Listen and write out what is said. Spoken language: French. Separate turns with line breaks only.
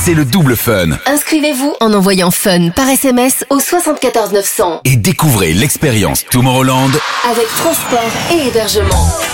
c'est le double fun.
Inscrivez-vous en envoyant FUN par SMS au 74 900.
Et découvrez l'expérience Tomorrowland
Avec transport et hébergement.